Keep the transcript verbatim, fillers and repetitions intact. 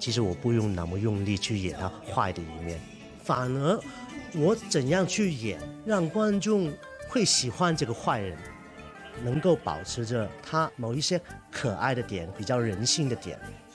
其实我不用那么用力去演他坏的一面，反而我怎样去演，让观众会喜欢这个坏人，能够保持着他某一些可爱的点，比较人性的点。